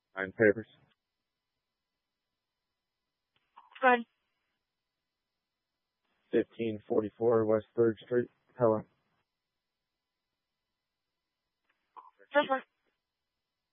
Nine papers. Good. 1544 West 3rd Street. Hello. This one.